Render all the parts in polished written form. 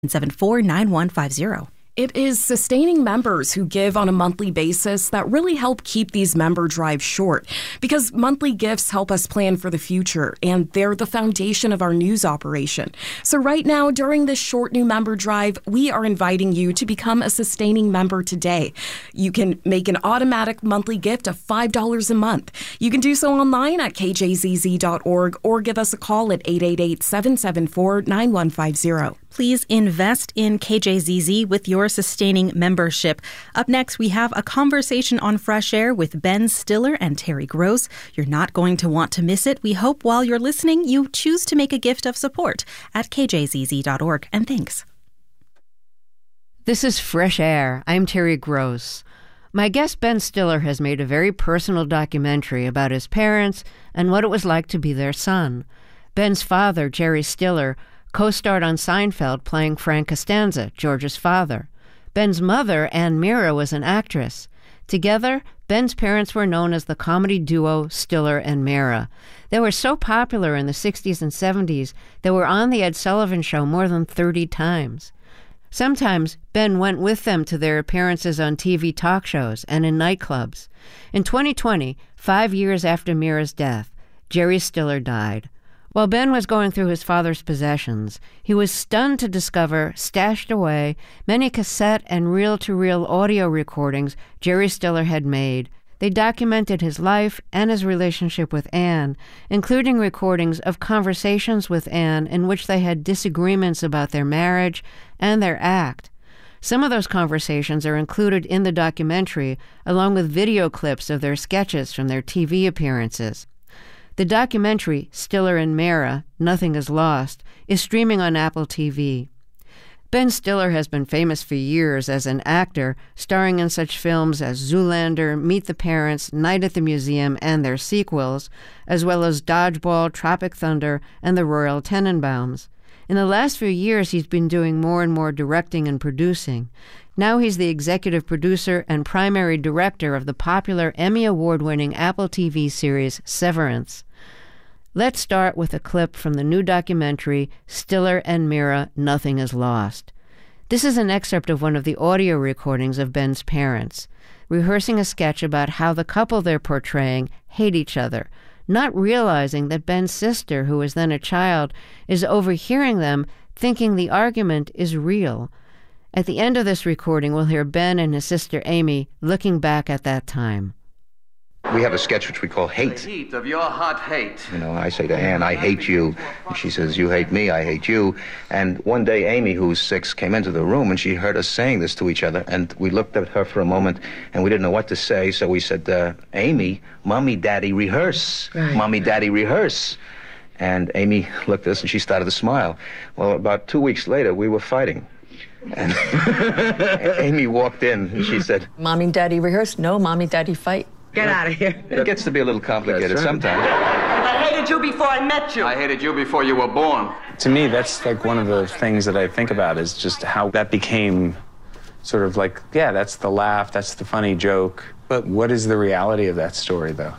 774-9150. It is sustaining members who give on a monthly basis that really help keep these member drives short, because monthly gifts help us plan for the future, and they're the foundation of our news operation. So right now, during this short new member drive, we are inviting you to become a sustaining member today. You can make an automatic monthly gift of $5 a month. You can do so online at kjzz.org or give us a call at 888-774-9150. Please invest in KJZZ with your sustaining membership. Up next, we have a conversation on Fresh Air with Ben Stiller and Terry Gross. You're not going to want to miss it. We hope while you're listening, you choose to make a gift of support at kjzz.org. And thanks. This is Fresh Air. I'm Terry Gross. My guest Ben Stiller has made a very personal documentary about his parents and what it was like to be their son. Ben's father, Jerry Stiller, co-starred on Seinfeld playing Frank Costanza, George's father. Ben's mother, Ann Mira, was an actress. Together, Ben's parents were known as the comedy duo Stiller and Mira. They were so popular in the 60s and 70s they were on The Ed Sullivan Show more than 30 times. Sometimes Ben went with them to their appearances on TV talk shows and in nightclubs. In 2020, 5 years after Mira's death, Jerry Stiller died. While Ben was going through his father's possessions, he was stunned to discover, stashed away, many cassette and reel-to-reel audio recordings Jerry Stiller had made. They documented his life and his relationship with Ann, including recordings of conversations with Ann in which they had disagreements about their marriage and their act. Some of those conversations are included in the documentary, along with video clips of their sketches from their TV appearances. The documentary, Stiller and Mira, Nothing is Lost, is streaming on Apple TV. Ben Stiller has been famous for years as an actor, starring in such films as Zoolander, Meet the Parents, Night at the Museum, and their sequels, as well as Dodgeball, Tropic Thunder, and The Royal Tenenbaums. In the last few years, he's been doing more and more directing and producing. Now he's the executive producer and primary director of the popular Emmy Award-winning Apple TV series Severance. Let's start with a clip from the new documentary, Stiller and Mira, Nothing is Lost. This is an excerpt of one of the audio recordings of Ben's parents, rehearsing a sketch about how the couple they're portraying hate each other, not realizing that Ben's sister, who was then a child, is overhearing them, thinking the argument is real. At the end of this recording, we'll hear Ben and his sister Amy looking back at that time. We have a sketch which we call Hate. The heat of your hot hate. You know, I say to Ann, I hate you. And she says, you hate me, I hate you. And one day, Amy, who's 6, came into the room and she heard us saying this to each other. And we looked at her for a moment and we didn't know what to say. So we said, Amy, Mommy, Daddy, rehearse. Right. Mommy, Daddy, rehearse. And Amy looked at us and she started to smile. Well, about 2 weeks later, we were fighting. And Amy walked in and she said, Mommy, Daddy, rehearse. No, Mommy, Daddy, fight. Get out of here. It gets to be a little complicated sometimes. I hated you before I met you. I hated you before you were born. To me, that's like one of the things that I think about is just how that became sort of like, yeah, that's the laugh, that's the funny joke. But what is the reality of that story, though?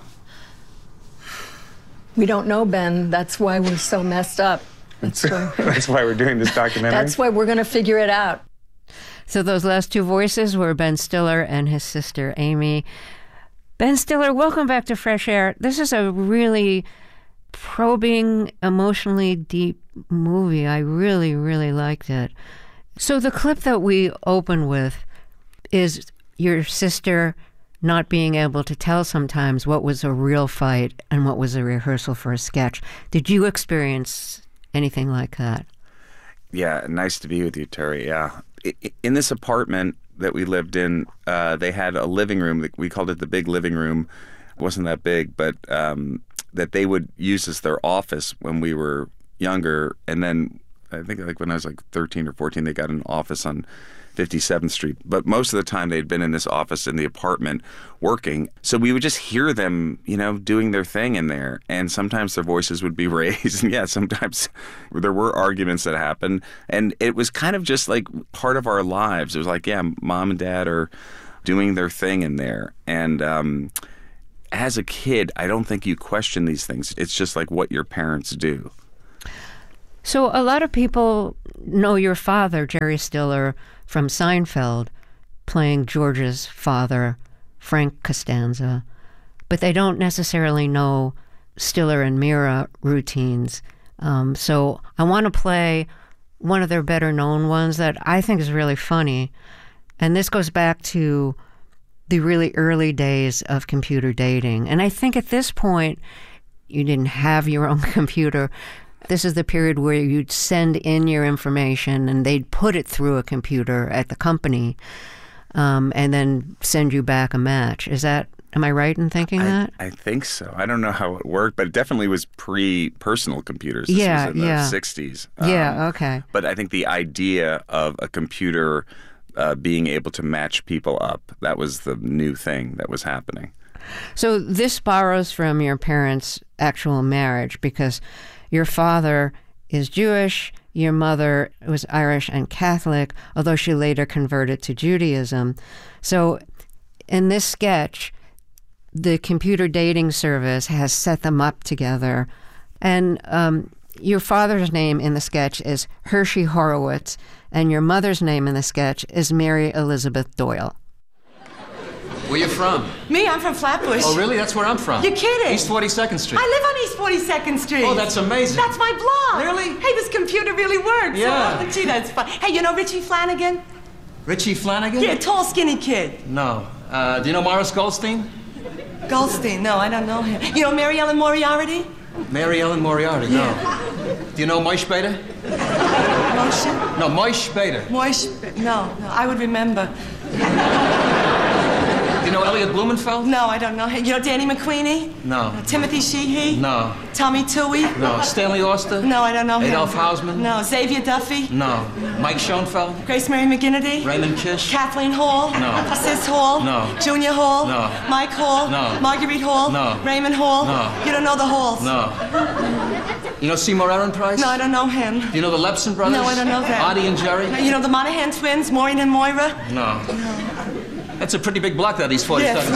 We don't know, Ben. That's why we're so messed up. That's why we're doing this documentary? That's why we're going to figure it out. So those last two voices were Ben Stiller and his sister Amy. Ben Stiller, welcome back to Fresh Air. This is a really probing, emotionally deep movie. I really, really liked it. So the clip that we open with is your sister not being able to tell sometimes what was a real fight and what was a rehearsal for a sketch. Did you experience anything like that? Yeah, nice to be with you, Terry. Yeah. In this apartment that we lived in, they had a living room. We called it the big living room. It wasn't that big, but that they would use as their office when we were younger. And then I think like when I was like 13 or 14, they got an office on 57th Street. But most of the time they'd been in this office in the apartment working. So we would just hear them, you know, doing their thing in there. And sometimes their voices would be raised. And yeah, sometimes there were arguments that happened. And it was kind of just like part of our lives. It was like, yeah, Mom and Dad are doing their thing in there. And as a kid, I don't think you question these things. It's just like what your parents do. So a lot of people know your father, Jerry Stiller, from Seinfeld, playing George's father, Frank Costanza, but they don't necessarily know Stiller and Mira routines. So I want to play one of their better-known ones that I think is really funny. And this goes back to the really early days of computer dating. And I think at this point, you didn't have your own computer. This is the period where you'd send in your information and they'd put it through a computer at the company and then send you back a match. Am I right in thinking that? I think so. I don't know how it worked, but it definitely was pre-personal computers. This was in the 60s. Okay. But I think the idea of a computer being able to match people up, that was the new thing that was happening. So this borrows from your parents' actual marriage because your father is Jewish, your mother was Irish and Catholic, although she later converted to Judaism. So in this sketch, the computer dating service has set them up together. And your father's name in the sketch is Hershey Horowitz, and your mother's name in the sketch is Mary Elizabeth Doyle. Where you from? Me? I'm from Flatbush. Oh, really? That's where I'm from. You're kidding? East 42nd Street. I live on East 42nd Street. Oh, that's amazing. That's my blog. Really? Hey, this computer really works. Yeah. Oh, gee, that's fun. Hey, you know Richie Flanagan? Richie Flanagan? Yeah, tall, skinny kid. No. Do you know Morris Goldstein? Goldstein? No, I don't know him. You know Mary Ellen Moriarty? Mary Ellen Moriarty? Yeah. No. Do you know Moish Bader? Moshe? No, Moish Bader. No, I would remember. Do you know Elliot Blumenfeld? No, I don't know him. You know Danny McQueenie? No. Timothy Sheehy? No. Tommy Toohey? No. Stanley Auster? No, I don't know him. Adolf Hausman? No. Xavier Duffy? No. Mike Schoenfeld? Grace Mary McGinnity? Raymond Kish? Kathleen Hall? No. Sis Hall? No. Junior Hall? No. Mike Hall? No. Marguerite Hall? No. Raymond Hall? No. You don't know the Halls? No. You know Seymour Aaron Price? No, I don't know him. Do you know the Lepson brothers? No, I don't know them. Artie and Jerry? You know the Monahan twins, Maureen and Moira? No. That's a pretty big block, that East 42nd.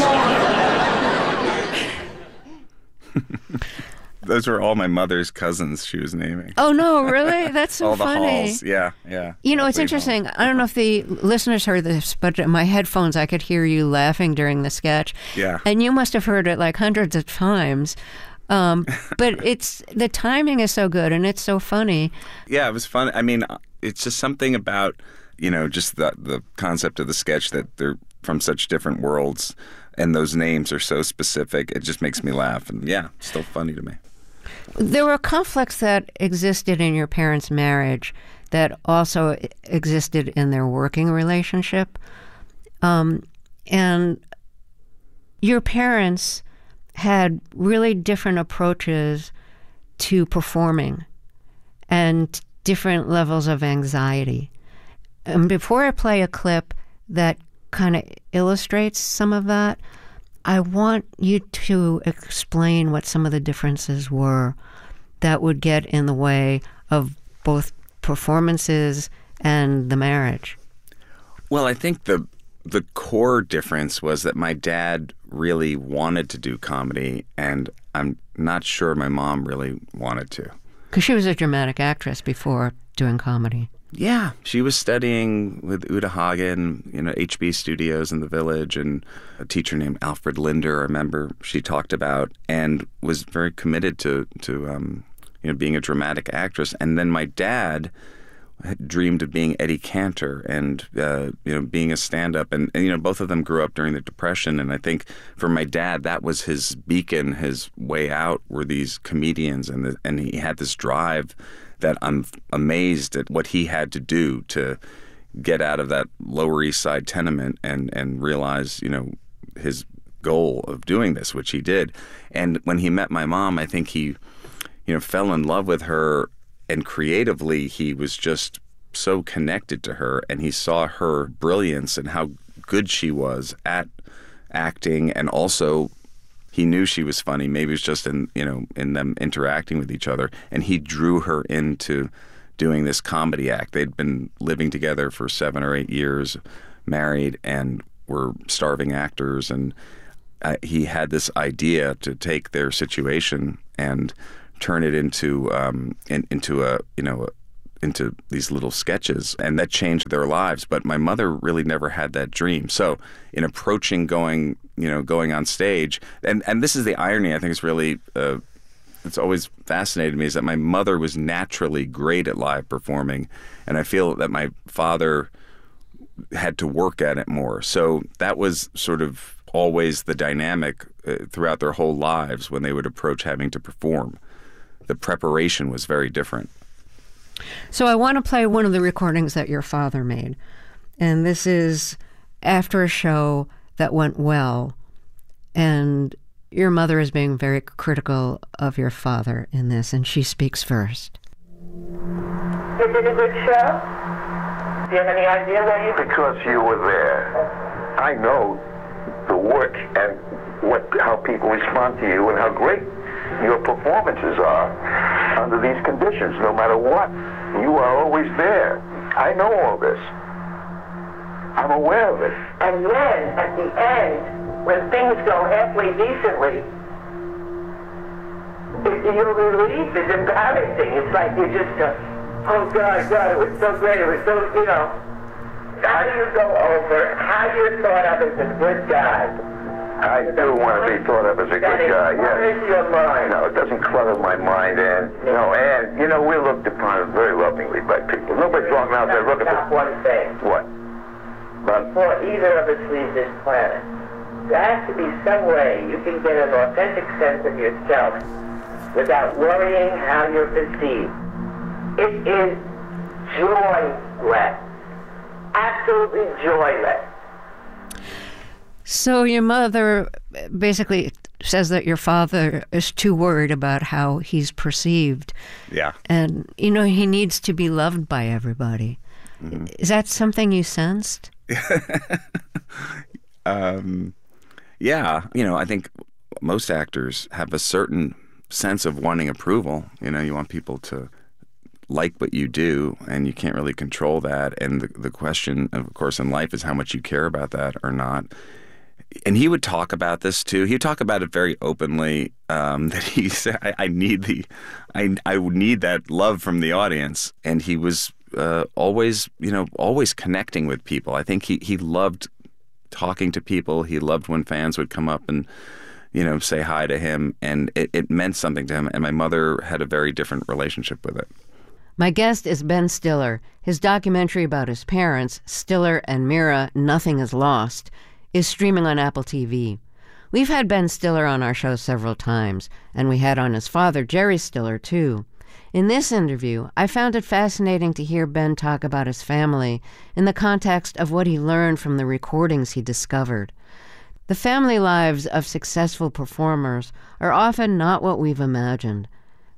Yes, Those were all my mother's cousins she was naming. Oh, no, really? That's so all funny. All the halls, yeah. You know, it's interesting. I don't know if the listeners heard this, but in my headphones, I could hear you laughing during the sketch. Yeah. And you must have heard it like hundreds of times. But the timing is so good and it's so funny. Yeah, it was fun. I mean, it's just something about, just the concept of the sketch that they're from such different worlds and those names are so specific. It just makes me laugh. And yeah, it's still funny to me. There were conflicts that existed in your parents' marriage that also existed in their working relationship. And your parents had really different approaches to performing and different levels of anxiety. And before I play a clip that kind of illustrates some of that, I want you to explain what some of the differences were that would get in the way of both performances and the marriage. Well, I think the core difference was that my dad really wanted to do comedy, and I'm not sure my mom really wanted to. Because she was a dramatic actress before doing comedy. Yeah, she was studying with Uta Hagen, HB Studios in the Village, and a teacher named Alfred Linder, I remember she talked about, and was very committed to being a dramatic actress. And then my dad had dreamed of being Eddie Cantor and being a stand-up, and both of them grew up during the Depression. And I think for my dad, that was his beacon, his way out were these comedians, and he had this drive that I'm amazed at what he had to do to get out of that Lower East Side tenement and realize, his goal of doing this, which he did. And when he met my mom, I think he, fell in love with her, and creatively he was just so connected to her, and he saw her brilliance and how good she was at acting, and also he knew she was funny. Maybe it was just in them interacting with each other. And he drew her into doing this comedy act. They'd been living together for 7 or 8 years, married, and were starving actors. And he had this idea to take their situation and turn it into into these little sketches, and that changed their lives. But my mother really never had that dream. So in approaching going on stage, and this is the irony, I think it's really it's always fascinated me, is that my mother was naturally great at live performing, and I feel that my father had to work at it more. So that was sort of always the dynamic throughout their whole lives when they would approach having to perform. The preparation was very different. So I want to play one of the recordings that your father made. And this is after a show that went well. And your mother is being very critical of your father in this, and she speaks first. Is it a good show? Do you have any idea why you... Because you were there. I know the work and how people respond to you and how great your performances are under these conditions. No matter what, you are always there. I know all this. I'm aware of it. And then, at the end, when things go halfway decently, your relief is embarrassing. It's like you just go, oh God, it was so great. It was so, How do you go over how you're thought of as a good guy? I do want to be thought of as a good guy, yes. Clutters your mind. No, it doesn't clutter my mind, Ann. We're looked upon very lovingly by people. Nobody's walking out there looking for... one thing. What? Before either of us leave this planet, there has to be some way you can get an authentic sense of yourself without worrying how you're perceived. It is joyless. Absolutely joyless. So your mother basically says that your father is too worried about how he's perceived. Yeah. And, he needs to be loved by everybody. Mm-hmm. Is that something you sensed? Yeah. I think most actors have a certain sense of wanting approval. You want people to like what you do, and you can't really control that. And the question, of course, in life is how much you care about that or not. And he would talk about this too. He'd talk about it very openly. That he said, "I need that love from the audience." And he was always connecting with people. I think he loved talking to people. He loved when fans would come up and say hi to him, and it meant something to him. And my mother had a very different relationship with it. My guest is Ben Stiller. His documentary about his parents, Stiller and Mira, Nothing is Lost, is streaming on Apple TV. We've had Ben Stiller on our show several times, and we had on his father, Jerry Stiller, too. In this interview, I found it fascinating to hear Ben talk about his family in the context of what he learned from the recordings he discovered. The family lives of successful performers are often not what we've imagined.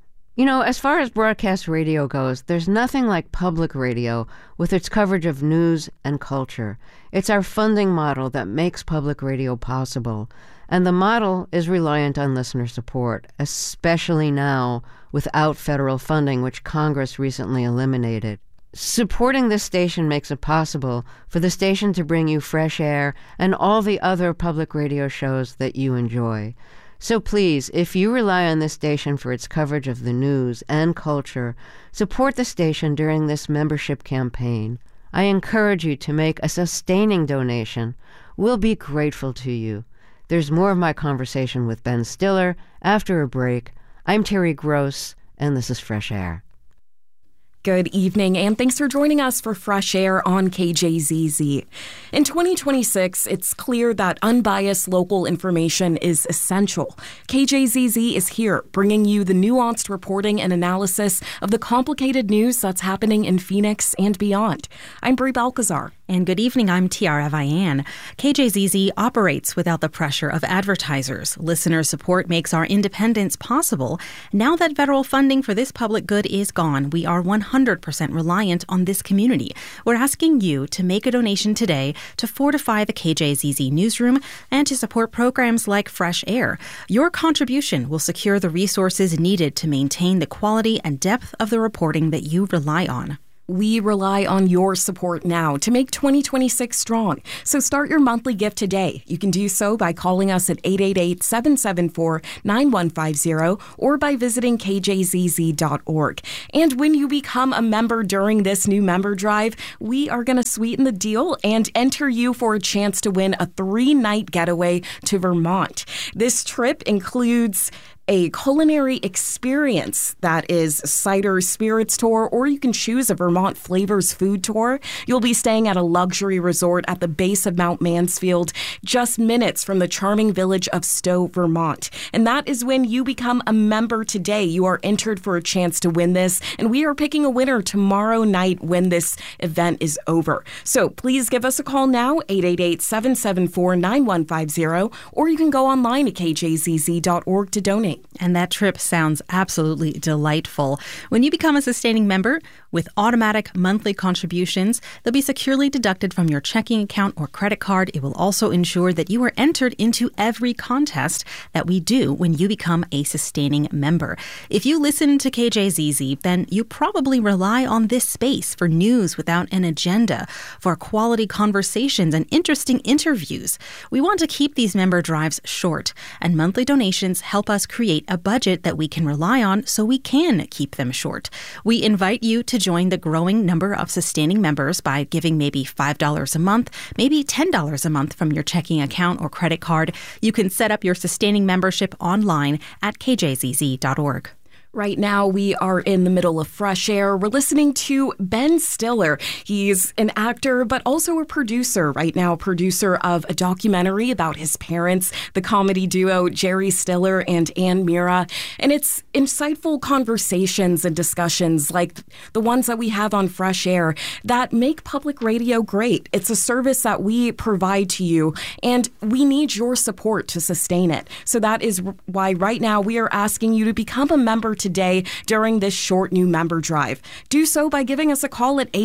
As far as broadcast radio goes, there's nothing like public radio with its coverage of news and culture. It's our funding model that makes public radio possible, and the model is reliant on listener support, especially now without federal funding, which Congress recently eliminated. Supporting this station makes it possible for the station to bring you Fresh Air and all the other public radio shows that you enjoy. So please, if you rely on this station for its coverage of the news and culture, support the station during this membership campaign. I encourage you to make a sustaining donation. We'll be grateful to you. There's more of my conversation with Ben Stiller after a break. I'm Terry Gross, and this is Fresh Air. Good evening, and thanks for joining us for Fresh Air on KJZZ. In 2026, it's clear that unbiased local information is essential. KJZZ is here, bringing you the nuanced reporting and analysis of the complicated news that's happening in Phoenix and beyond. I'm Brie Balcazar. And good evening, I'm Tiara Vian. KJZZ operates without the pressure of advertisers. Listener support makes our independence possible. Now that federal funding for this public good is gone, we are 100% reliant on this community. We're asking you to make a donation today to fortify the KJZZ newsroom and to support programs like Fresh Air. Your contribution will secure the resources needed to maintain the quality and depth of the reporting that you rely on. we rely on your support now to make 2026 strong. So start your monthly gift today. You can do so by calling us at 888-774-9150 or by visiting kjzz.org. And when you become a member during this new member drive, we are going to sweeten the deal and enter you for a chance to win a 3-night getaway to Vermont. This trip includes a culinary experience that is cider spirits tour, or you can choose a Vermont flavors food tour. You'll be staying at a luxury resort at the base of Mount Mansfield, just minutes from the charming village of Stowe, Vermont. And that is when you become a member today. You are entered for a chance to win this, and we are picking a winner tomorrow night when this event is over. So please give us a call now, 888-774-9150, or you can go online at kjzz.org to donate. And that trip sounds absolutely delightful. When you become a sustaining member with automatic monthly contributions, they'll be securely deducted from your checking account or credit card. It will also ensure that you are entered into every contest that we do when you become a sustaining member. If you listen to KJZZ, then you probably rely on this space for news without an agenda, for quality conversations and interesting interviews. We want to keep these member drives short, and monthly donations help us create a budget that we can rely on so we can keep them short. We invite you to join the growing number of sustaining members by giving maybe $5 a month, maybe $10 a month from your checking account or credit card. You can set up your sustaining membership online at kjzz.org. Right now, we are in the middle of Fresh Air. We're listening to Ben Stiller. He's an actor, but also a producer right now, producer of a documentary about his parents, the comedy duo Jerry Stiller and Ann Mira. And it's insightful conversations and discussions like the ones that we have on Fresh Air that make public radio great. It's a service that we provide to you, and we need your support to sustain it. So that is why right now we are asking you to become a member today during this short new member drive. Do so by giving us a call at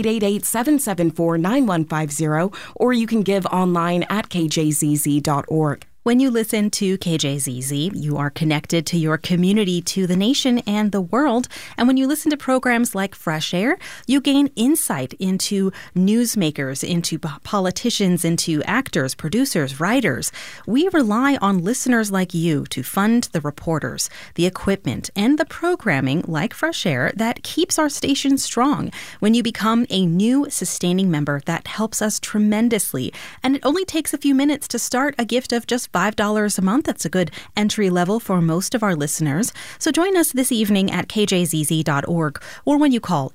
888-774-9150, or you can give online at kjzz.org. When you listen to KJZZ, you are connected to your community, to the nation, and the world. And when you listen to programs like Fresh Air, you gain insight into newsmakers, into politicians, into actors, producers, writers. We rely on listeners like you to fund the reporters, the equipment, and the programming like Fresh Air that keeps our station strong. When you become a new sustaining member, that helps us tremendously. And it only takes a few minutes to start a gift of just $5 a month. That's a good entry level for most of our listeners. So join us this evening at kjzz.org or when you call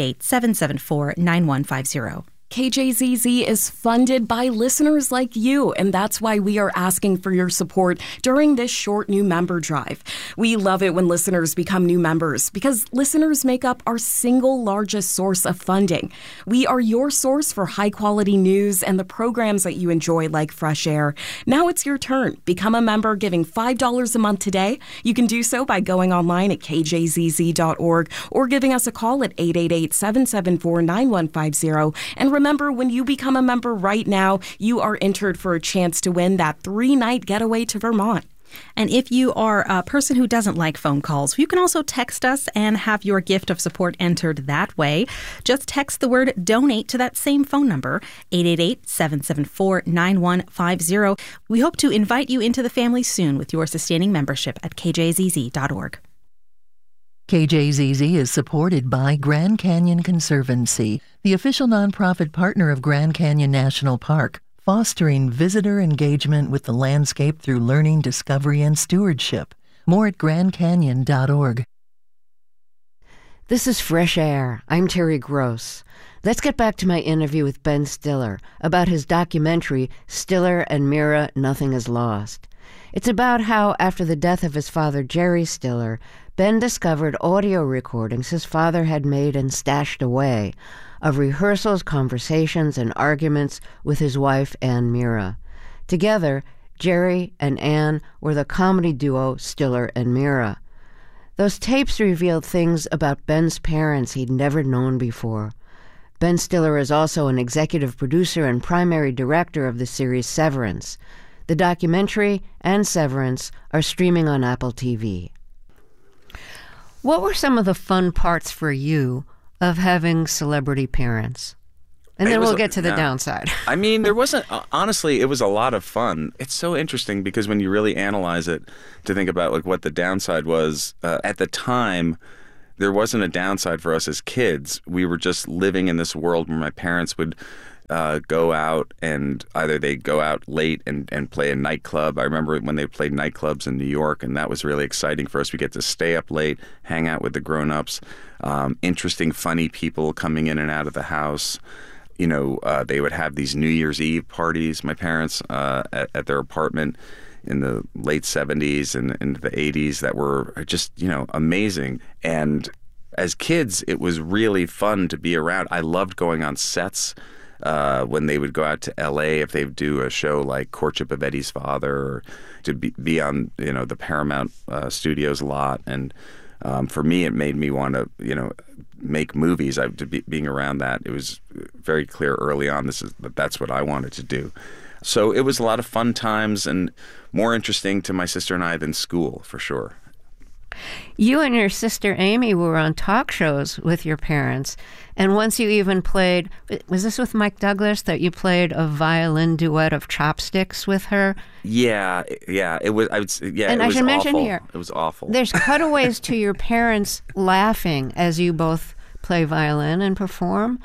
888-774-9150. KJZZ is funded by listeners like you, and that's why we are asking for your support during this short new member drive. We love it when listeners become new members because listeners make up our single largest source of funding. We are your source for high-quality news and the programs that you enjoy like Fresh Air. Now it's your turn. Become a member giving $5 a month today. You can do so by going online at kjzz.org or giving us a call at 888-774-9150. And remember, when you become a member right now, you are entered for a chance to win that 3-night getaway to Vermont. And if you are a person who doesn't like phone calls, you can also text us and have your gift of support entered that way. Just text the word donate to that same phone number, 888-774-9150. We hope to invite you into the family soon with your sustaining membership at kjzz.org. KJZZ is supported by Grand Canyon Conservancy, the official nonprofit partner of Grand Canyon National Park, fostering visitor engagement with the landscape through learning, discovery, and stewardship. More at grandcanyon.org. This is Fresh Air. I'm Terry Gross. Let's get back to my interview with Ben Stiller about his documentary, Stiller and Mira, Nothing is Lost. It's about how, after the death of his father, Jerry Stiller, Ben discovered audio recordings his father had made and stashed away of rehearsals, conversations, and arguments with his wife, Ann Mira. Together, Jerry and Ann were the comedy duo Stiller and Mira. Those tapes revealed things about Ben's parents he'd never known before. Ben Stiller is also an executive producer and primary director of the series Severance. The documentary and Severance are streaming on Apple TV. What were some of the fun parts for you of having celebrity parents? And then we'll get to the downside. I mean, there wasn't, honestly, it was a lot of fun. It's so interesting because when you really analyze it to think about like what the downside was, at the time, there wasn't a downside for us as kids. We were just living in this world where my parents would go out, and either they'd go out late and play a nightclub. I remember when they played nightclubs in New York, and that was really exciting for us. We get to stay up late, hang out with the grown-ups, interesting, funny people coming in and out of the house. You know, they would have these New Year's Eve parties, my parents, at their apartment in the late 70s and into the 80s that were just, you know, amazing. And as kids, it was really fun to be around. I loved going on sets when they would go out to L.A. if they would do a show like Courtship of Eddie's Father, or to be on, you know, the Paramount Studios lot. And for me, it made me want to, you know, make movies. Being around that, it was very clear early on that's what I wanted to do. So it was a lot of fun times and more interesting to my sister and I than school, for sure. You and your sister Amy were on talk shows with your parents, and once you even played, was this with Mike Douglas, that you played a violin duet of Chopsticks with her? Yeah, it was. And I should mention here, it was awful. There's cutaways to your parents laughing as you both play violin and perform.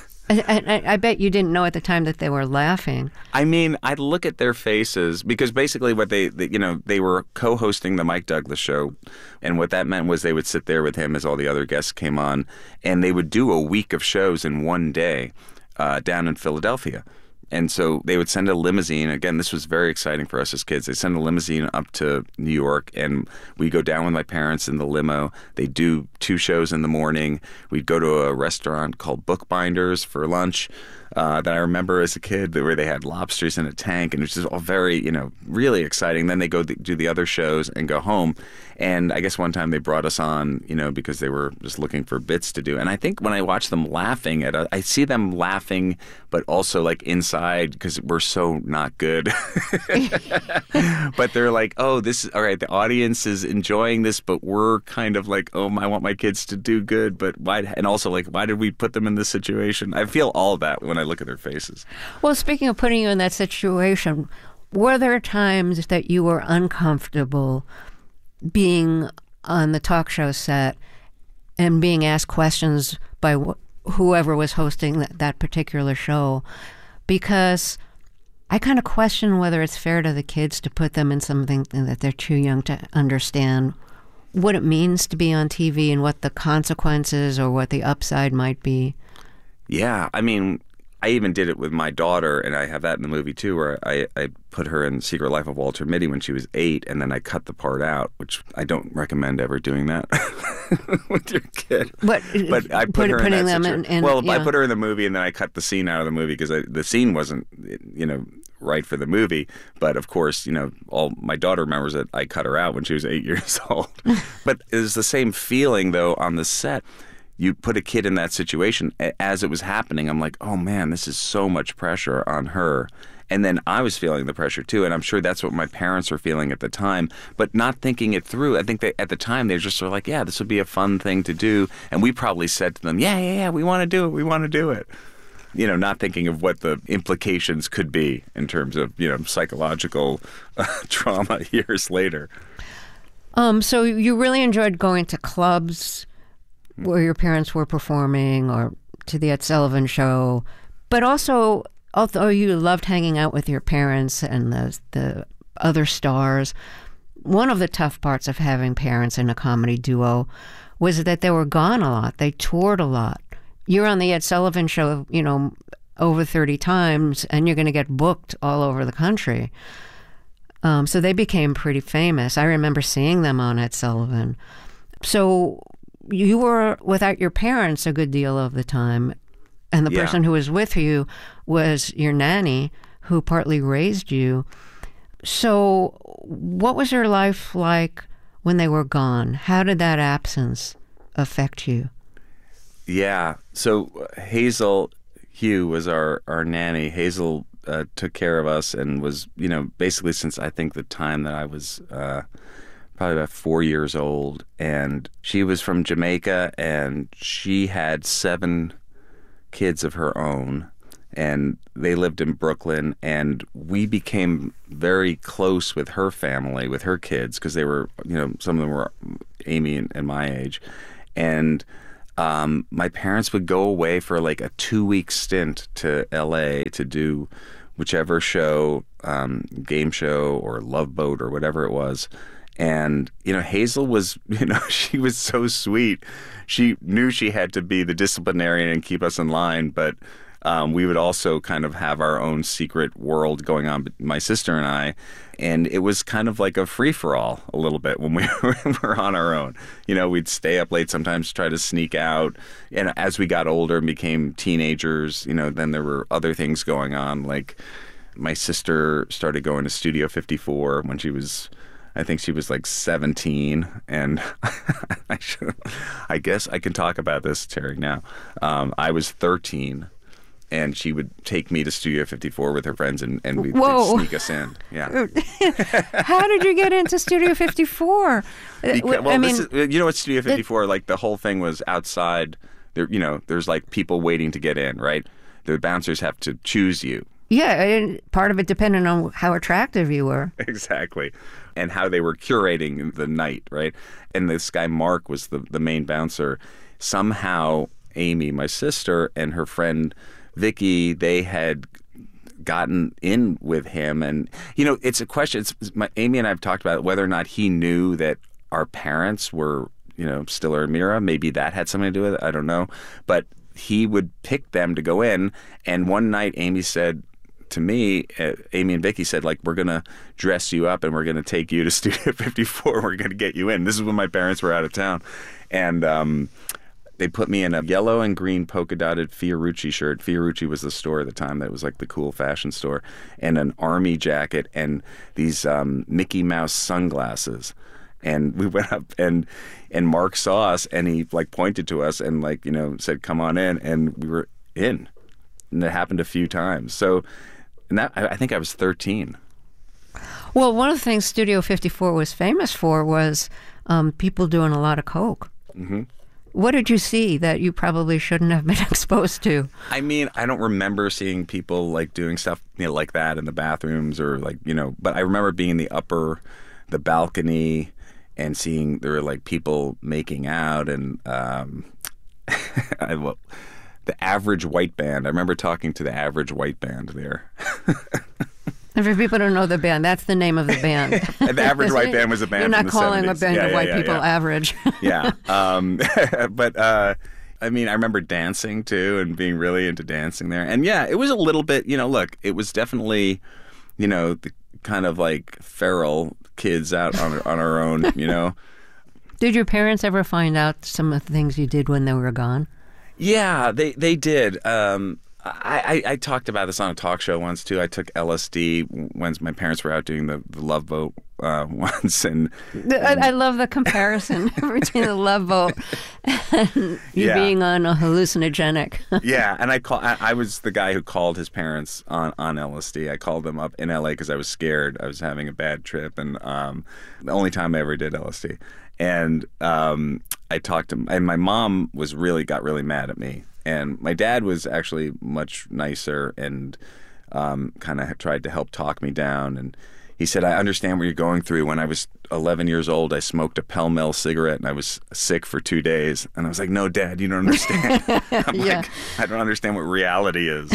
I bet you didn't know at the time that they were laughing. I mean, I'd look at their faces because basically what they were co-hosting the Mike Douglas show, and what that meant was they would sit there with him as all the other guests came on, and they would do a week of shows in one day down in Philadelphia. And so they would send a limousine. Again, this was very exciting for us as kids. They send a limousine up to New York, and we go down with my parents in the limo. They do 2 shows in the morning. We'd go to a restaurant called Bookbinders for lunch that I remember as a kid, where they had lobsters in a tank, and it was just all very, you know, really exciting. Then they go do the other shows and go home. And I guess one time they brought us on, you know, because they were just looking for bits to do. And I think when I watch them laughing I see them laughing, but also like inside, because we're so not good. But they're like, oh, this is all right. The audience is enjoying this, but we're kind of like, oh, I want my kids to do good, but why? And also like, why did we put them in this situation? I feel all that when I look at their faces. Well, speaking of putting you in that situation, were there times that you were uncomfortable being on the talk show set and being asked questions by whoever was hosting that particular show? Because I kind of question whether it's fair to the kids to put them in something that they're too young to understand what it means to be on TV and what the consequences or what the upside might be. Yeah, I mean, I even did it with my daughter, and I have that in the movie too, where I put her in Secret Life of Walter Mitty when she was 8, and then I cut the part out, which I don't recommend ever doing that with your kid. But I put her in that situation. Well, yeah. I put her in the movie, and then I cut the scene out of the movie because the scene wasn't, you know, right for the movie. But of course, you know, all my daughter remembers that I cut her out when she was 8 years old. But it was the same feeling though on the set. You put a kid in that situation as it was happening. I'm like, oh man, this is so much pressure on her. And then I was feeling the pressure too. And I'm sure that's what my parents were feeling at the time, but not thinking it through. I think at the time they just were like, yeah, this would be a fun thing to do. And we probably said to them, yeah, we want to do it. We want to do it. You know, not thinking of what the implications could be in terms of, you know, psychological trauma years later. So you really enjoyed going to clubs where your parents were performing, or to the Ed Sullivan Show, but also, although you loved hanging out with your parents and the other stars, one of the tough parts of having parents in a comedy duo was that they were gone a lot. They toured a lot. You're on the Ed Sullivan Show, you know, over 30 times, and you're going to get booked all over the country. So they became pretty famous. I remember seeing them on Ed Sullivan. So you were without your parents a good deal of the time, and the person who was with you was your nanny, who partly raised you. So what was your life like when they were gone? How did that absence affect you? Yeah. So Hazel Hugh was our nanny. Hazel took care of us and was, you know, basically since I think the time that I was probably about 4 years old, and she was from Jamaica, and she had 7 kids of her own, and they lived in Brooklyn, and we became very close with her family, with her kids, because they were, some of them were Amy and my age, and my parents would go away for like a 2-week stint to L.A. to do whichever show, game show or Love Boat or whatever it was. And, Hazel was, she was so sweet. She knew she had to be the disciplinarian and keep us in line, but we would also kind of have our own secret world going on, my sister and I. And it was kind of like a free-for-all a little bit when we were on our own. We'd stay up late sometimes, try to sneak out. And as we got older and became teenagers, then there were other things going on. Like my sister started going to Studio 54 when I think she was like 17, and I guess I can talk about this, Terry, now. I was 13, and she would take me to Studio 54 with her friends, and they'd sneak us in. Yeah. How did you get into Studio 54? What Studio 54, like the whole thing was outside. There, there's like people waiting to get in, right? The bouncers have to choose you. Yeah, and part of it depended on how attractive you were. Exactly. And how they were curating the night, right? And this guy, Mark, was the main bouncer. Somehow, Amy, my sister, and her friend, Vicky, they had gotten in with him. And, it's a question. Amy and I have talked about whether or not he knew that our parents were, Stiller and Mira. Maybe that had something to do with it. I don't know. But he would pick them to go in. And one night, Amy said to me, Amy and Vicky said, like, we're going to dress you up and we're going to take you to Studio 54. We're going to get you in. This is when my parents were out of town. And they put me in a yellow and green polka dotted Fiorucci shirt. Fiorucci was the store at the time that was like the cool fashion store, and an army jacket and these Mickey Mouse sunglasses. And we went up, and Mark saw us, and he like pointed to us and like, said, come on in. And we were in. And it happened a few times. So, and that, I think I was 13. Well, one of the things Studio 54 was famous for was people doing a lot of coke. Mm-hmm. What did you see that you probably shouldn't have been exposed to? I mean, I don't remember seeing people like doing stuff like that in the bathrooms or like, but I remember being in the balcony and seeing there were like people making out and the Average White Band. I remember talking to the Average White Band there. And for people who don't know the band, that's the name of the band. The Average White Band was a band. You're not calling 70s. a band of white people average. Yeah. But I mean, I remember dancing too and being really into dancing there. And yeah, it was a little bit, look, it was definitely, the kind of like feral kids out on our own, Did your parents ever find out some of the things you did when they were gone? Yeah, they did. I talked about this on a talk show once too. I took LSD when my parents were out doing the Love Boat once, and I love the comparison between the Love Boat and you being on a hallucinogenic. Yeah, and I was the guy who called his parents on LSD. I called them up in LA because I was scared. I was having a bad trip, and the only time I ever did LSD. And I talked to him, and my mom got really mad at me. And my dad was actually much nicer and kind of tried to help talk me down. And he said, I understand what you're going through. When I was 11 years old, I smoked a Pell Mell cigarette and I was sick for 2 days. And I was like, no, Dad, you don't understand. I'm like, I don't understand what reality is.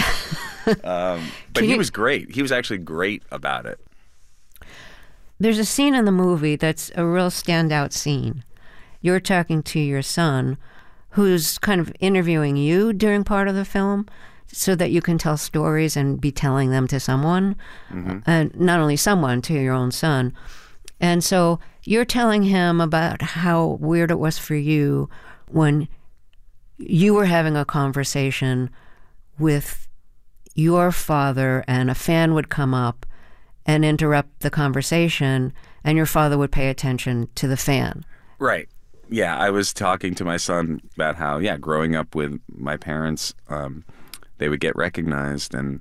But he was great. He was actually great about it. There's a scene in the movie that's a real standout scene. You're talking to your son, who's kind of interviewing you during part of the film so that you can tell stories and be telling them to someone, and not only someone, to your own son. And so you're telling him about how weird it was for you when you were having a conversation with your father and a fan would come up and interrupt the conversation and your father would pay attention to the fan. Right. Yeah, I was talking to my son about how, growing up with my parents, they would get recognized, and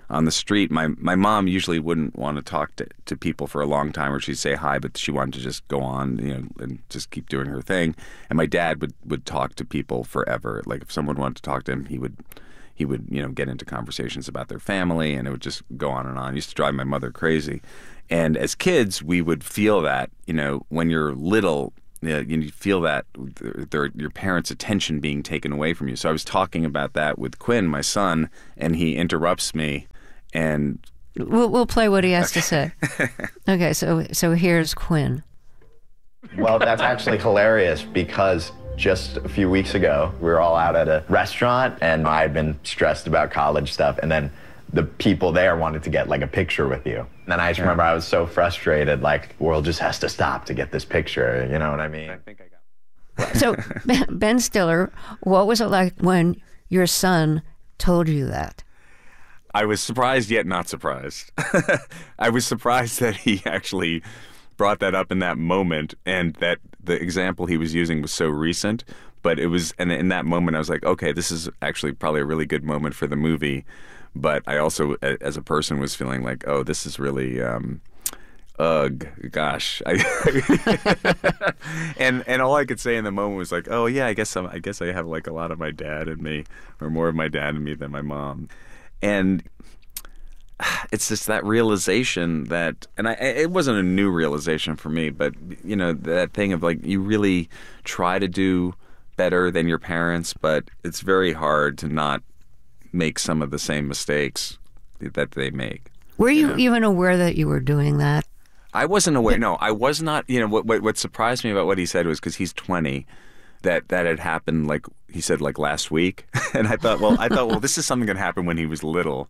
on the street. My mom usually wouldn't want to talk to people for a long time, or she'd say hi, but she wanted to just go on, and just keep doing her thing. And my dad would talk to people forever. Like if someone wanted to talk to him, he would get into conversations about their family, and it would just go on and on. It used to drive my mother crazy. And as kids, we would feel that, when you're little, you feel that your parents' attention being taken away from you. So I was talking about that with Quinn, my son, and he interrupts me, and we'll play what he has to say. Okay, so here's Quinn. Well, that's actually hilarious because just a few weeks ago, we were all out at a restaurant, and I had been stressed about college stuff, and then the people there wanted to get like a picture with you. And then I just remember I was so frustrated, like, the world just has to stop to get this picture, you know what I mean? I think I got. So, Ben Stiller, what was it like when your son told you that? I was surprised yet not surprised. I was surprised that he actually brought that up in that moment, and that the example he was using was so recent. But it was, and in that moment, I was like, okay, this is actually probably a really good moment for the movie. But I also, as a person, was feeling like, oh, this is really, gosh. And all I could say in the moment was like, oh yeah, I guess I have like a lot of my dad in me, or more of my dad in me than my mom. And it's just that realization that, and it wasn't a new realization for me, but that thing of like, you really try to do better than your parents, but it's very hard to not make some of the same mistakes that they make. Were you even aware that you were doing that? I wasn't aware. No, I was not. What surprised me about what he said was, because he's 20, that had happened, like he said, like last week. And I thought, well, this is something that happened when he was little,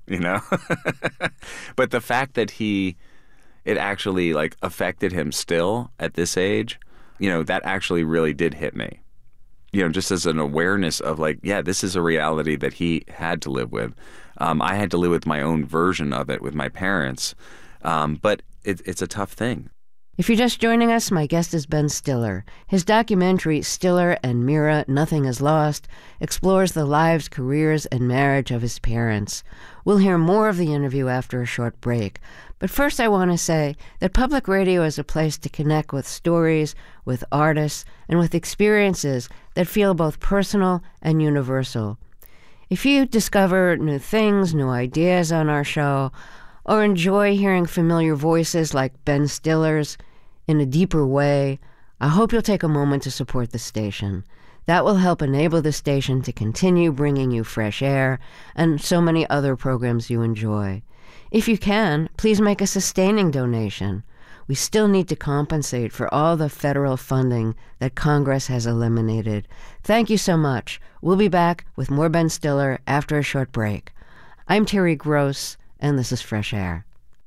But the fact that it actually like affected him still at this age, that actually really did hit me. Just as an awareness of like, yeah, this is a reality that he had to live with. I had to live with my own version of it with my parents. But it's a tough thing. If you're just joining us, my guest is Ben Stiller. His documentary, Stiller and Mira, Nothing is Lost, explores the lives, careers, and marriage of his parents. We'll hear more of the interview after a short break. But first I want to say that public radio is a place to connect with stories, with artists, and with experiences that feel both personal and universal. If you discover new things, new ideas on our show, or enjoy hearing familiar voices like Ben Stiller's in a deeper way, I hope you'll take a moment to support the station. That will help enable the station to continue bringing you fresh air and so many other programs you enjoy. If you can, please make a sustaining donation. We still need to compensate for all the federal funding that Congress has eliminated. Thank you so much. We'll be back with more Ben Stiller after a short break. I'm Terry Gross, and this is Fresh Air.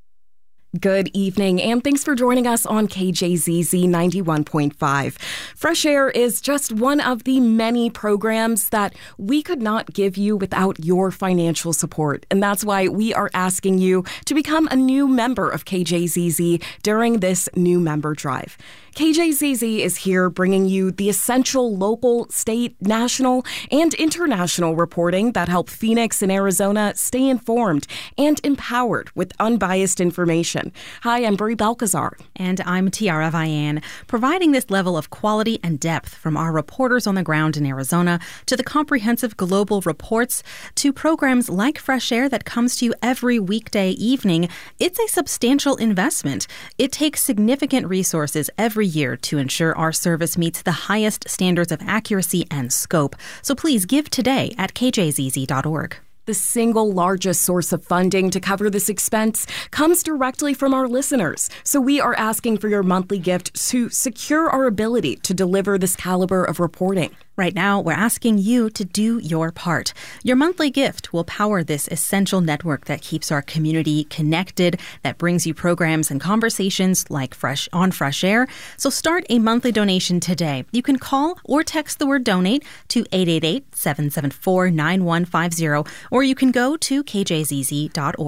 Good evening, and thanks for joining us on KJZZ 91.5. Fresh Air is just one of the many programs that we could not give you without your financial support, and that's why we are asking you to become a new member of KJZZ during this new member drive. KJZZ is here bringing you the essential local, state, national, and international reporting that help Phoenix and Arizona stay informed and empowered with unbiased information. Hi, I'm Brie Balcazar. And I'm Tiara Vian, providing this level of quality and depth from our reporters on the ground in Arizona to the comprehensive global reports to programs like Fresh Air that comes to you every weekday evening. It's a substantial investment. It takes significant resources every year to ensure our service meets the highest standards of accuracy and scope. So please give today at kjzz.org. The single largest source of funding to cover this expense comes directly from our listeners. So we are asking for your monthly gift to secure our ability to deliver this caliber of reporting. Right now, we're asking you to do your part. Your monthly gift will power this essential network that keeps our community connected, that brings you programs and conversations like Fresh Air. So start a monthly donation today. You can call or text the word donate to 888-774-9150, or you can go to kjzz.org.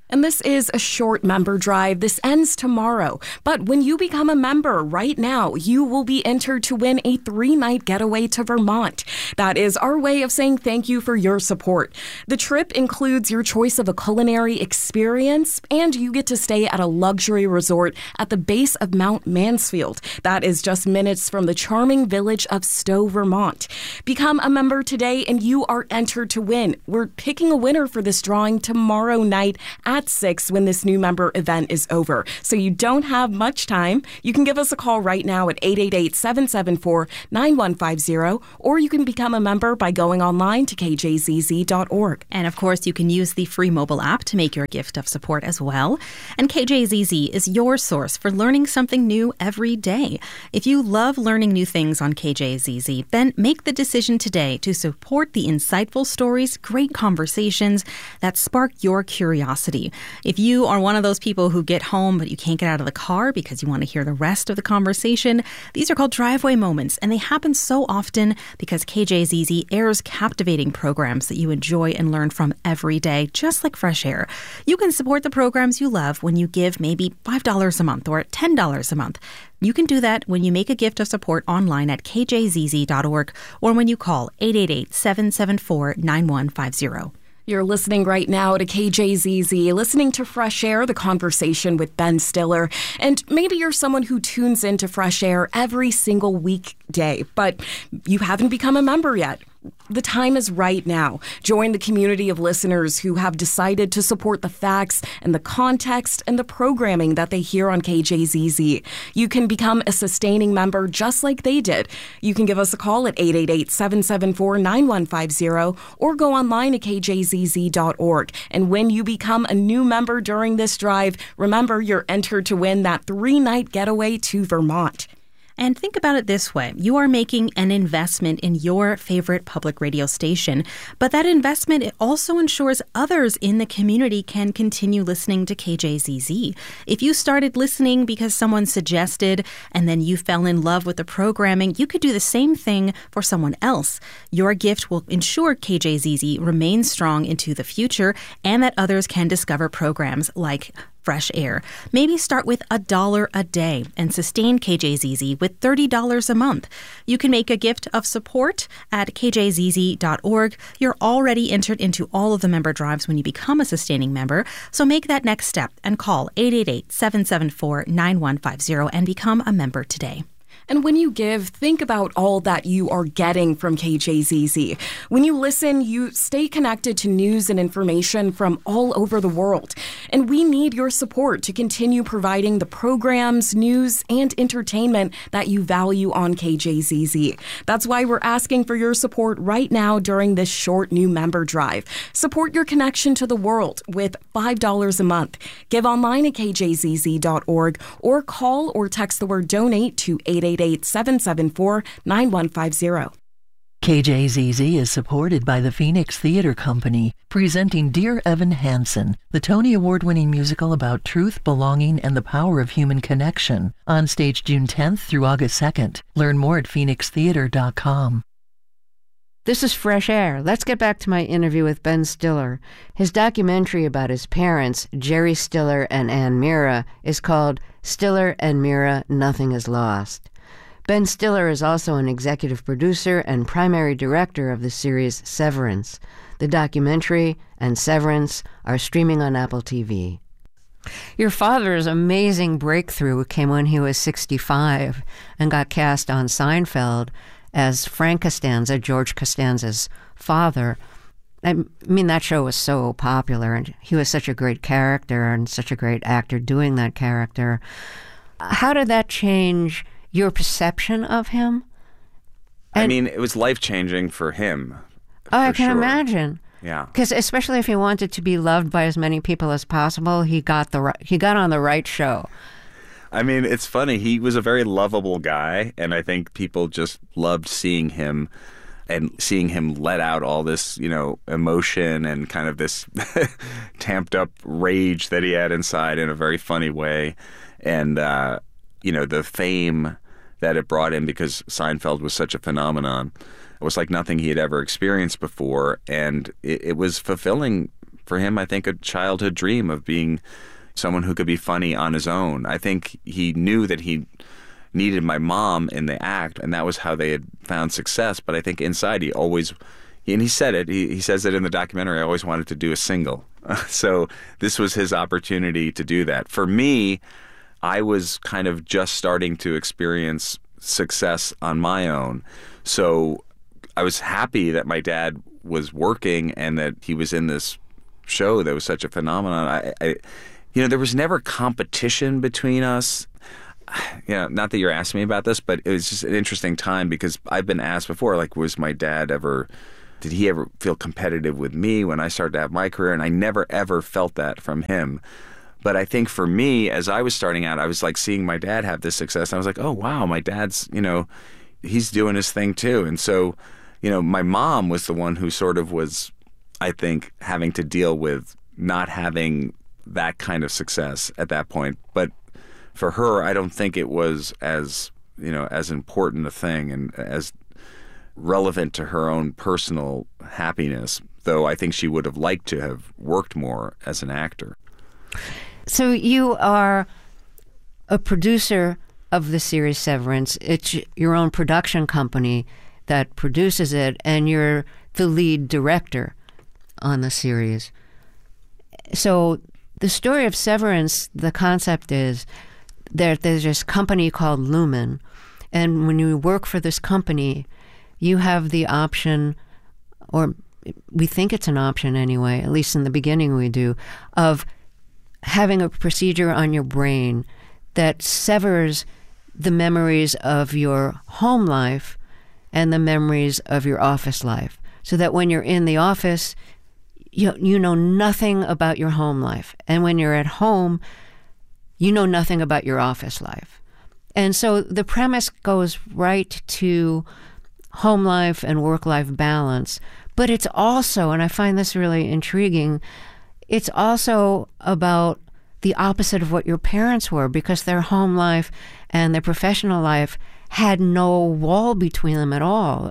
And this is a short member drive. This ends tomorrow. But when you become a member right now, you will be entered to win a 3-night getaway to Vermont. That is our way of saying thank you for your support. The trip includes your choice of a culinary experience, and you get to stay at a luxury resort at the base of Mount Mansfield. That is just minutes from the charming village of Stowe, Vermont. Become a member today, and you are entered to win. We're picking a winner for this drawing tomorrow night at 6 when this new member event is over. So you don't have much time. You can give us a call right now at 888-774-9150, or you can become a member by going online to kjzz.org. And of course, you can use the free mobile app to make your gift of support as well. And KJZZ is your source for learning something new every day. If you love learning new things on KJZZ, then make the decision today to support the insightful stories, great conversations that spark your curiosity. If you are one of those people who get home but you can't get out of the car because you want to hear the rest of the conversation, these are called driveway moments, and they happen so often because KJZZ airs captivating programs that you enjoy and learn from every day, just like Fresh Air. You can support the programs you love when you give maybe $5 a month or $10 a month. You can do that when you make a gift of support online at kjzz.org or when you call 888-774-9150. You're listening right now to KJZZ, listening to Fresh Air, the conversation with Ben Stiller. And maybe you're someone who tunes into Fresh Air every single weekday, but you haven't become a member yet. The time is right now. Join the community of listeners who have decided to support the facts and the context and the programming that they hear on KJZZ. You can become a sustaining member just like they did. You can give us a call at 888-774-9150 or go online at kjzz.org. And when you become a new member during this drive, remember you're entered to win that 3-night getaway to Vermont. And think about it this way. You are making an investment in your favorite public radio station, but that investment also ensures others in the community can continue listening to KJZZ. If you started listening because someone suggested and then you fell in love with the programming, you could do the same thing for someone else. Your gift will ensure KJZZ remains strong into the future and that others can discover programs like Fresh Air. Maybe start with $1 a day and sustain KJZZ with $30 a month. You can make a gift of support at kjzz.org. You're already entered into all of the member drives when you become a sustaining member, so make that next step and call 888-774-9150 and become a member today. And when you give, think about all that you are getting from KJZZ. When you listen, you stay connected to news and information from all over the world. And we need your support to continue providing the programs, news, and entertainment that you value on KJZZ. That's why we're asking for your support right now during this short new member drive. Support your connection to the world with $5 a month. Give online at kjzz.org or call or text the word donate to 888-774-9150. KJZZ is supported by the Phoenix Theater Company, presenting Dear Evan Hansen, the Tony Award-winning musical about truth, belonging, and the power of human connection, on stage June 10th through August 2nd. Learn more at phoenixtheater.com. This is Fresh Air. Let's get back to my interview with Ben Stiller. His documentary about his parents, Jerry Stiller and Ann Mira, is called Stiller and Mira, Nothing is Lost. Ben Stiller is also an executive producer and primary director of the series Severance. The documentary and Severance are streaming on Apple TV. Your father's amazing breakthrough came when he was 65 and got cast on Seinfeld as Frank Costanza, George Costanza's father. I mean, that show was so popular, and he was such a great character and such a great actor doing that character. How did that change your perception of him? I mean, it was life-changing for him. Oh, I can imagine. Yeah. Because especially if he wanted to be loved by as many people as possible, he got on the right show. I mean, it's funny. He was a very lovable guy, and I think people just loved seeing him and seeing him let out all this, emotion and kind of this tamped up rage that he had inside in a very funny way. And, the fame that it brought him because Seinfeld was such a phenomenon. It was like nothing he had ever experienced before, and it was fulfilling for him, I think, a childhood dream of being someone who could be funny on his own. I think he knew that he needed my mom in the act, and that was how they had found success. But I think inside he always, and he said it, he says it in the documentary, I always wanted to do a single. So this was his opportunity to do that. For me, I was kind of just starting to experience success on my own. So I was happy that my dad was working and that he was in this show that was such a phenomenon. There was never competition between us. Not that you're asking me about this, but it was just an interesting time because I've been asked before, like, did he ever feel competitive with me when I started to have my career? And I never, ever felt that from him. But I think for me, as I was starting out, I was like seeing my dad have this success. And I was like, oh, wow, my dad's, he's doing his thing too. And so, my mom was the one who sort of was, I think, having to deal with not having that kind of success at that point. But for her, I don't think it was as important a thing and as relevant to her own personal happiness, though I think she would have liked to have worked more as an actor. So you are a producer of the series Severance. It's your own production company that produces it, and you're the lead director on the series. So the story of Severance, the concept is that there's this company called Lumen, and when you work for this company, you have the option, or we think it's an option anyway, at least in the beginning we do, of having a procedure on your brain that severs the memories of your home life and the memories of your office life, so that when you're in the office, you know nothing about your home life. And when you're at home, you know nothing about your office life. And so the premise goes right to home life and work-life balance. But it's also, and I find this really intriguing, it's also about the opposite of what your parents were, because their home life and their professional life had no wall between them at all.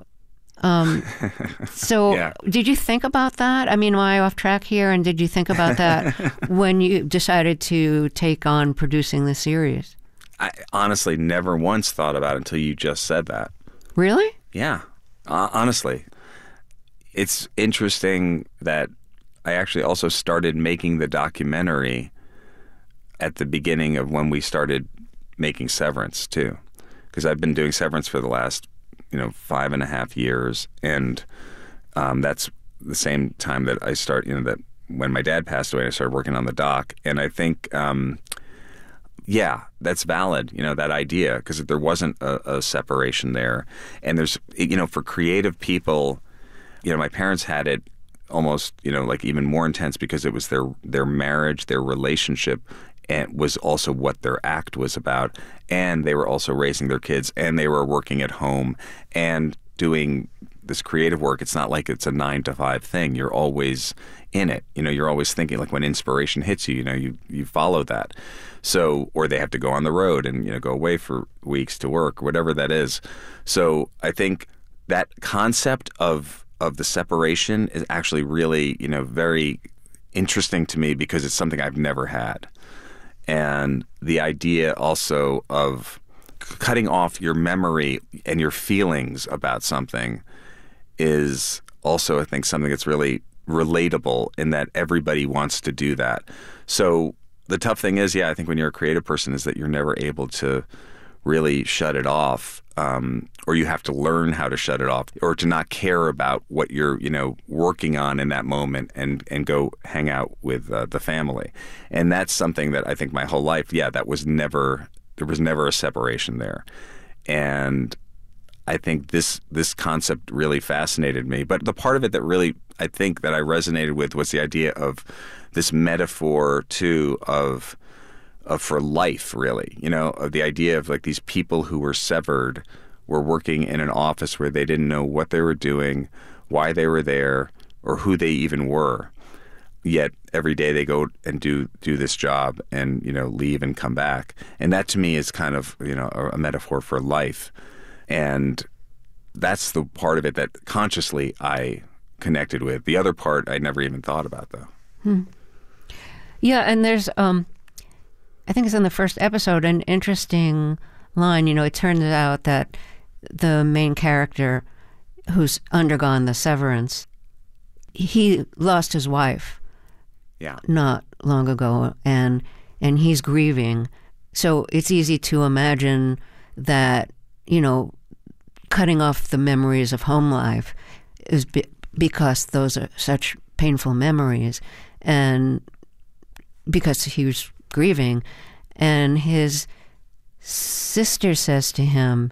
So Did you think about that? I mean, am I off track here? And did you think about that when you decided to take on producing the series? I honestly never once thought about it until you just said that. Really? Yeah. Honestly. It's interesting that I actually also started making the documentary at the beginning of when we started making Severance, too. Because I've been doing Severance for the last 5.5 years, and that's the same time that I start, that when my dad passed away, I started working on the doc. And I think, that's valid, that idea, because there wasn't a separation there. And there's, for creative people, my parents had it almost, like even more intense because it was their marriage, their relationship, and was also what their act was about. And they were also raising their kids, and they were working at home and doing this creative work. It's not like it's a 9-to-5 thing. You're always in it. You're always thinking, like when inspiration hits you, you follow that. So, or they have to go on the road and, go away for weeks to work, whatever that is. So I think that concept of the separation is actually really, very interesting to me because it's something I've never had. And the idea also of cutting off your memory and your feelings about something is also, I think, something that's really relatable in that everybody wants to do that. So the tough thing is, I think when you're a creative person is that you're never able to really shut it off, or you have to learn how to shut it off, or to not care about what you're, working on in that moment and go hang out with the family. And that's something that I think my whole life, there was never a separation there. And I think this concept really fascinated me. But the part of it that really, I think that I resonated with was the idea of this metaphor too of for life, really, of the idea of like these people who were severed were working in an office where they didn't know what they were doing, why they were there, or who they even were. Yet every day they go and do this job and, leave and come back. And that to me is kind of, a metaphor for life. And that's the part of it that consciously I connected with. The other part I never even thought about, though. Yeah, and there's, I think it's in the first episode, an interesting line. It turns out that the main character who's undergone the severance, he lost his wife not long ago, and he's grieving. So it's easy to imagine that, cutting off the memories of home life is because those are such painful memories, and because he was grieving. And his sister says to him,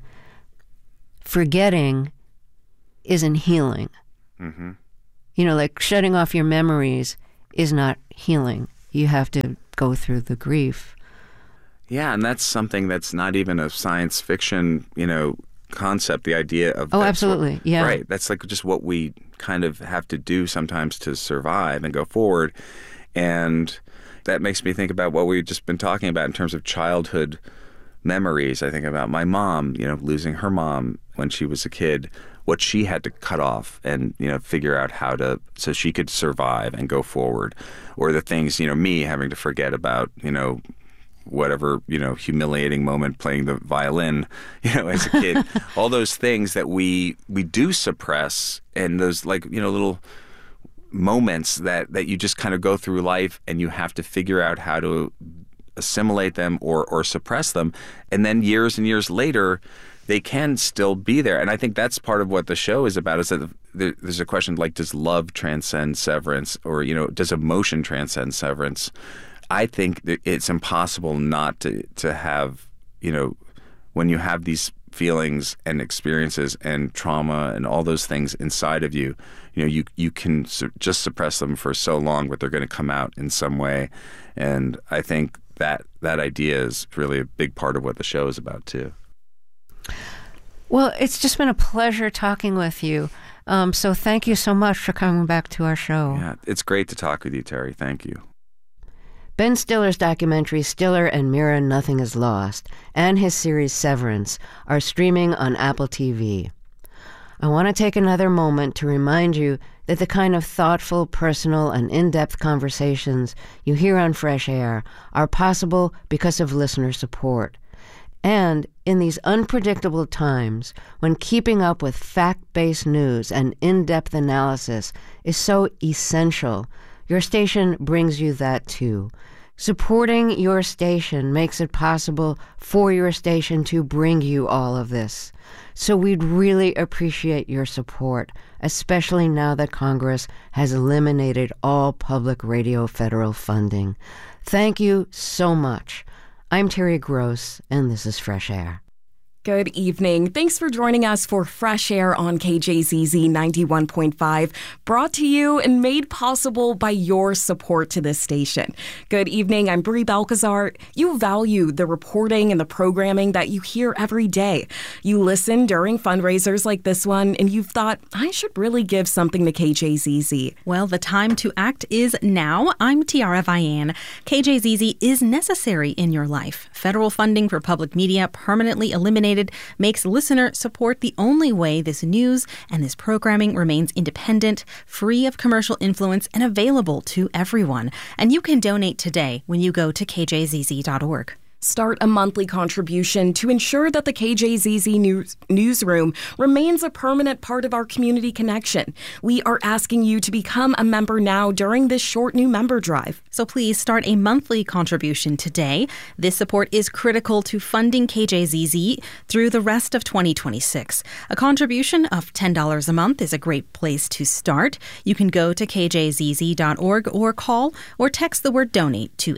forgetting isn't healing. Mm-hmm. Like shutting off your memories is not healing. You have to go through the grief. Yeah, and that's something that's not even a science fiction, concept, the idea of... Oh, absolutely, yeah. Right, that's like just what we kind of have to do sometimes to survive and go forward. And that makes me think about what we've just been talking about in terms of childhood memories. I think about my mom, losing her mom when she was a kid, what she had to cut off and, figure out how to, so she could survive and go forward. Or the things, me having to forget about, whatever, humiliating moment playing the violin, as a kid. All those things that we do suppress, and those little moments that you just kind of go through life and you have to figure out how to assimilate them or suppress them. And then years and years later, they can still be there. And I think that's part of what the show is about, is that there's a question like, does love transcend severance? Or, does emotion transcend severance? I think that it's impossible not to have, when you have these feelings and experiences and trauma and all those things inside of you, you can just suppress them for so long, but they're going to come out in some way. And I think that idea is really a big part of what the show is about, too. Well, it's just been a pleasure talking with you. So thank you so much for coming back to our show. Yeah, it's great to talk with you, Terry. Thank you. Ben Stiller's documentary Stiller and Meara Nothing Is Lost and his series Severance are streaming on Apple TV. I want to take another moment to remind you that the kind of thoughtful, personal, and in-depth conversations you hear on Fresh Air are possible because of listener support. And in these unpredictable times, when keeping up with fact-based news and in-depth analysis is so essential, your station brings you that too. Supporting your station makes it possible for your station to bring you all of this. So we'd really appreciate your support, especially now that Congress has eliminated all public radio federal funding. Thank you so much. I'm Terry Gross, and this is Fresh Air. Good evening. Thanks for joining us for Fresh Air on KJZZ 91.5, brought to you and made possible by your support to this station. Good evening. I'm Brie Balcazar. You value the reporting and the programming that you hear every day. You listen during fundraisers like this one, and you've thought, I should really give something to KJZZ. Well, the time to act is now. I'm Tiara Vian. KJZZ is necessary in your life. Federal funding for public media permanently eliminated makes listener support the only way this news and this programming remains independent, free of commercial influence, and available to everyone. And you can donate today when you go to kjzz.org. Start a monthly contribution to ensure that the KJZZ newsroom remains a permanent part of our community connection. We are asking you to become a member now during this short new member drive. So please start a monthly contribution today. This support is critical to funding KJZZ through the rest of 2026. A contribution of $10 a month is a great place to start. You can go to kjzz.org or call or text the word donate to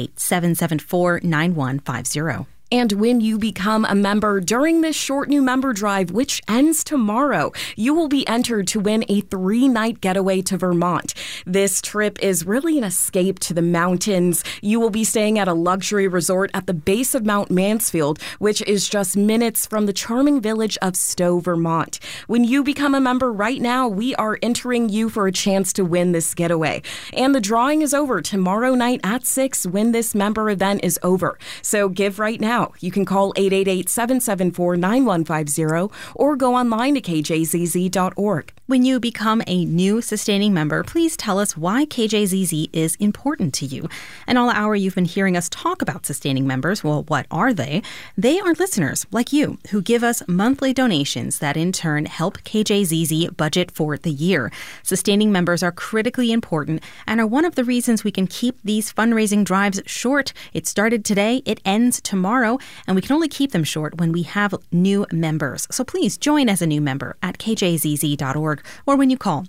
888-774-9150. And when you become a member during this short new member drive, which ends tomorrow, you will be entered to win a 3-night getaway to Vermont. This trip is really an escape to the mountains. You will be staying at a luxury resort at the base of Mount Mansfield, which is just minutes from the charming village of Stowe, Vermont. When you become a member right now, we are entering you for a chance to win this getaway. And the drawing is over tomorrow night at 6 when this member event is over. So give right now now. You can call 888-774-9150 or go online to kjzz.org. When you become a new sustaining member, please tell us why KJZZ is important to you. And all hour you've been hearing us talk about sustaining members. Well, what are they? They are listeners like you who give us monthly donations that in turn help KJZZ budget for the year. Sustaining members are critically important and are one of the reasons we can keep these fundraising drives short. It started today, it ends tomorrow, and we can only keep them short when we have new members. So please join as a new member at kjzz.org or when you call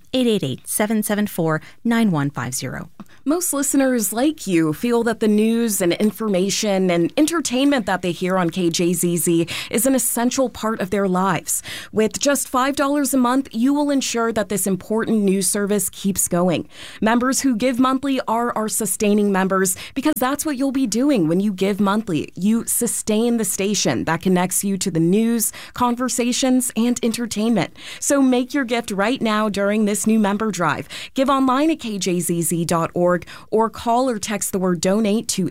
888-774-9150. Most listeners like you feel that the news and information and entertainment that they hear on KJZZ is an essential part of their lives. With just $5 a month, you will ensure that this important news service keeps going. Members who give monthly are our sustaining members because that's what you'll be doing when you give monthly. You sustain the station that connects you to the news, conversations, and entertainment. So make your gift right now during this new member drive. Give online at kjzz.org or call or text the word donate to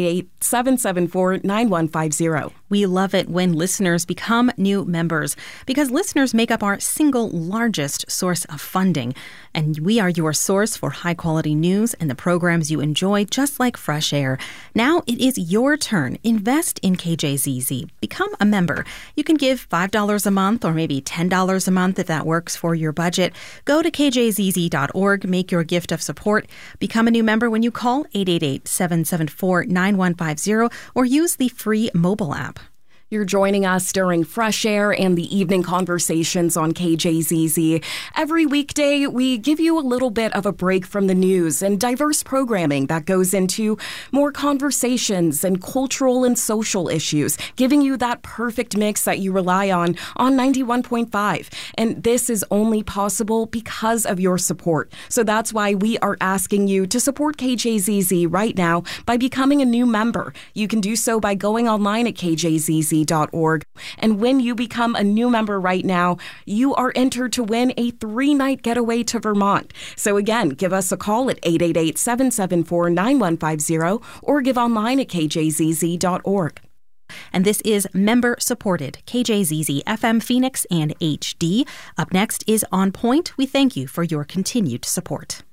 888-774-9150. We love it when listeners become new members because listeners make up our single largest source of funding. And we are your source for high-quality news and the programs you enjoy, just like Fresh Air. Now it is your turn. Invest in KJZZ. Become a member. You can give $5 a month or maybe $10 a month if that works for your budget. Go to kjzz.org, make your gift of support. Become a new member when you call 888-774-9150 or use the free mobile app. You're joining us during Fresh Air and the evening conversations on KJZZ. Every weekday, we give you a little bit of a break from the news and diverse programming that goes into more conversations and cultural and social issues, giving you that perfect mix that you rely on 91.5. And this is only possible because of your support. So that's why we are asking you to support KJZZ right now by becoming a new member. You can do so by going online at kjzz.org. And when you become a new member right now, you are entered to win a 3-night getaway to Vermont. So again, give us a call at 888-774-9150 or give online at kjzz.org. And this is member-supported KJZZ FM Phoenix and HD. Up next is On Point. We thank you for your continued support.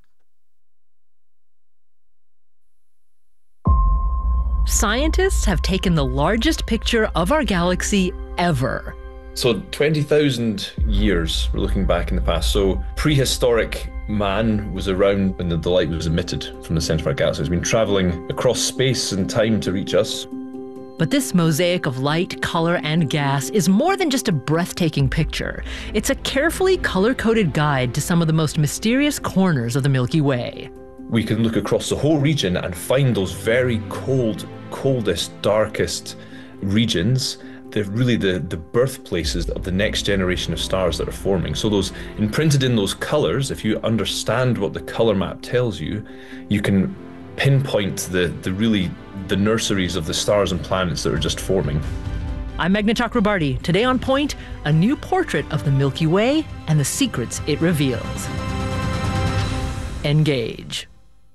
Scientists have taken the largest picture of our galaxy ever. So 20,000 years, we're looking back in the past. So prehistoric man was around when the light was emitted from the center of our galaxy. It's been traveling across space and time to reach us. But this mosaic of light, color, and gas is more than just a breathtaking picture. It's a carefully color-coded guide to some of the most mysterious corners of the Milky Way. We can look across the whole region and find those very coldest, darkest regions. They're really the birthplaces of the next generation of stars that are forming. So those imprinted in those colors, if you understand what the color map tells you, you can pinpoint the nurseries of the stars and planets that are just forming. I'm Meghna Chakrabarti. Today on Point, a new portrait of the Milky Way and the secrets it reveals. Engage.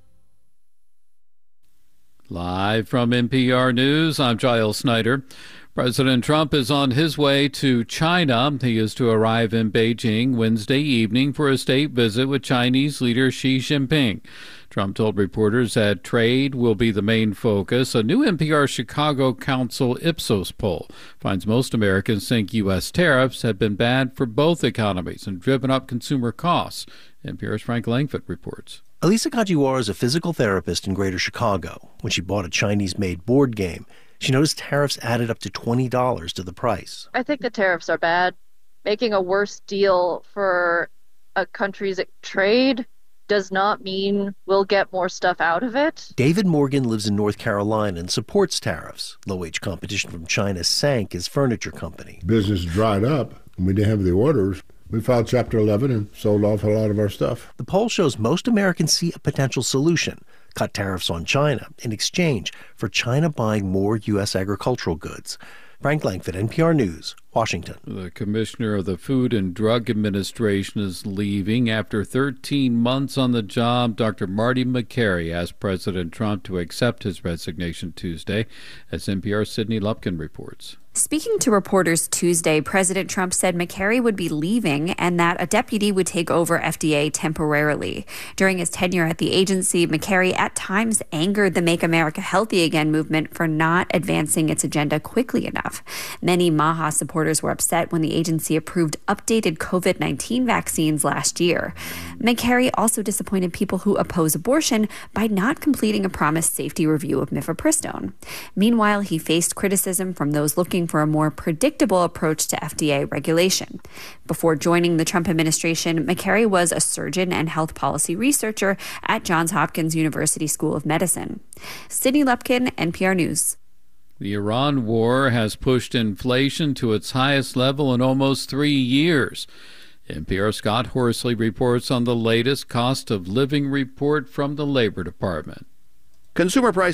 Live from NPR News, I'm Giles Snyder. President Trump is on his way to China. He is to arrive in Beijing Wednesday evening for a state visit with Chinese leader Xi Jinping. Trump told reporters that trade will be the main focus. A new NPR Chicago Council Ipsos poll finds most Americans think U.S. tariffs have been bad for both economies and driven up consumer costs. NPR's Frank Langford reports. Elisa Kajiwara is a physical therapist in Greater Chicago. When she bought a Chinese-made board game, she noticed tariffs added up to $20 to the price. I think the tariffs are bad. Making a worse deal for a country's trade does not mean we'll get more stuff out of it. David Morgan lives in North Carolina and supports tariffs. Low-wage competition from China sank his furniture company. Business dried up, and we didn't have the orders. We filed Chapter 11 and sold off a lot of our stuff. The poll shows most Americans see a potential solution: cut tariffs on China in exchange for China buying more U.S. agricultural goods. Frank Langford, NPR News, Washington. The commissioner of the Food and Drug Administration is leaving after 13 months on the job. Dr. Marty Makary asked President Trump to accept his resignation Tuesday, as NPR's Sydney Lupkin reports. Speaking to reporters Tuesday, President Trump said Makary would be leaving and that a deputy would take over FDA temporarily. During his tenure at the agency, Makary at times angered the Make America Healthy Again movement for not advancing its agenda quickly enough. Many MAHA supporters were upset when the agency approved updated COVID-19 vaccines last year. Makary also disappointed people who oppose abortion by not completing a promised safety review of mifepristone. Meanwhile, he faced criticism from those looking for a more predictable approach to FDA regulation. Before joining the Trump administration, Makary was a surgeon and health policy researcher at Johns Hopkins University School of Medicine. Sydney Lupkin, NPR News. The Iran war has pushed inflation to its highest level in almost 3 years. NPR's Scott Horsley reports on the latest cost of living report from the Labor Department. Consumer prices